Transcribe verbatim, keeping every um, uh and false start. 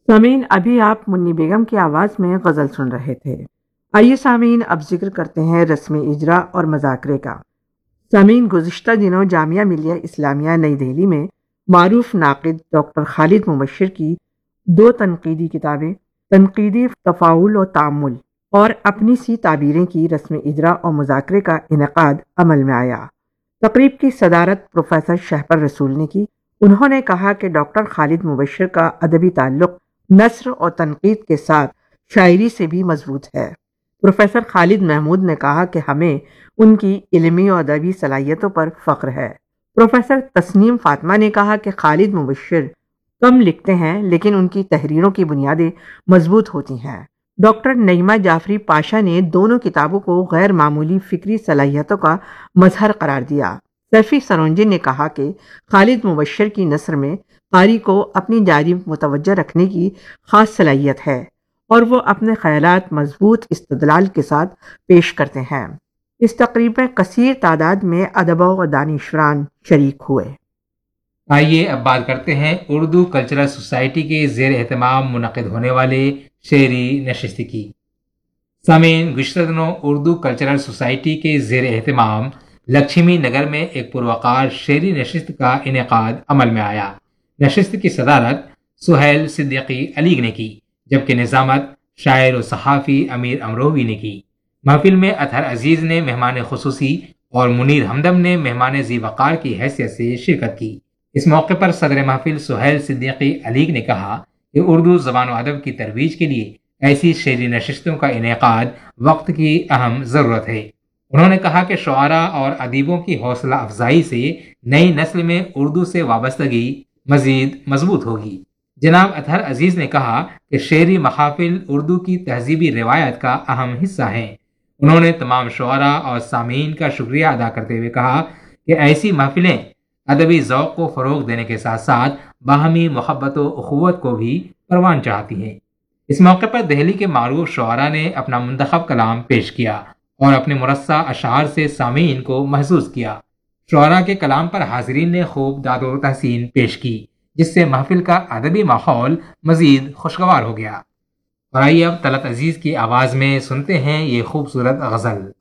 سامعین، ابھی آپ منی بیگم کی آواز میں غزل سن رہے تھے۔ آئیے سامعین، اب ذکر کرتے ہیں رسم اجرا اور مذاکرے کا۔ سامعین، گزشتہ دنوں جامعہ ملیہ اسلامیہ نئی دہلی میں معروف ناقد ڈاکٹر خالد مبشر کی دو تنقیدی کتابیں تنقیدی تفاعل و تعامل اور اپنی سی تعبیریں کی رسم اجرا اور مذاکرے کا انعقاد عمل میں آیا۔ تقریب کی صدارت پروفیسر شہپر رسول نے کی۔ انہوں نے کہا کہ ڈاکٹر خالد مبشر کا ادبی تعلق نثر اور تنقید کے ساتھ شاعری سے بھی مضبوط ہے۔ پروفیسر خالد محمود نے کہا کہ ہمیں ان کی علمی اور ادبی صلاحیتوں پر فخر ہے۔ پروفیسر تسنیم فاطمہ نے کہا کہ خالد مبشر کم لکھتے ہیں لیکن ان کی تحریروں کی بنیادیں مضبوط ہوتی ہیں۔ ڈاکٹر نعیمہ جعفری پاشا نے دونوں کتابوں کو غیر معمولی فکری صلاحیتوں کا مظہر قرار دیا۔ سیفی سرونجی نے کہا کہ خالد مبشر کی نثر میں قاری کو اپنی جانب متوجہ رکھنے کی خاص صلاحیت ہے اور وہ اپنے خیالات مضبوط استدلال کے ساتھ پیش کرتے ہیں۔ اس تقریب میں کثیر تعداد میں ادبا و دانشوران شریک ہوئے۔ آئیے اب بات کرتے ہیں اردو کلچرل سوسائٹی کے زیر اہتمام منعقد ہونے والے شعری نشست کی۔ سامعین، گزشتہ دنوں اردو کلچرل سوسائٹی کے زیر اہتمام لکشمی نگر میں ایک پروقار شعری نشست کا انعقاد عمل میں آیا۔ نشست کی صدارت سہیل صدیقی علیگ نے کی، جبکہ نظامت شاعر و صحافی امیر امروہوی نے کی۔ محفل میں اطہر عزیز نے مہمان خصوصی اور منیر ہمدم نے مہمان ذی وقار کی حیثیت سے شرکت کی۔ اس موقع پر صدر محفل سہیل صدیقی علیگ نے کہا کہ اردو زبان و ادب کی ترویج کے لیے ایسی شعری نشستوں کا انعقاد وقت کی اہم ضرورت ہے۔ انہوں نے کہا کہ شعراء اور ادیبوں کی حوصلہ افزائی سے نئی نسل میں اردو سے وابستگی مزید مضبوط ہوگی۔ جناب اطہر عزیز نے کہا کہ شعری محافل اردو کی تہذیبی روایت کا اہم حصہ ہیں۔ انہوں نے تمام شعراء اور سامعین کا شکریہ ادا کرتے ہوئے کہا کہ ایسی محفلیں ادبی ذوق کو فروغ دینے کے ساتھ ساتھ باہمی محبت و اخوت کو بھی پروان چڑھاتی ہیں۔ اس موقع پر دہلی کے معروف شعراء نے اپنا منتخب کلام پیش کیا اور اپنے مرصع اشعار سے سامعین کو محظوظ کیا۔ شعراء کے کلام پر حاضرین نے خوب داد و تحسین پیش کی، جس سے محفل کا ادبی ماحول مزید خوشگوار ہو گیا۔ اور آئیے اب طلعت عزیز کی آواز میں سنتے ہیں یہ خوبصورت غزل۔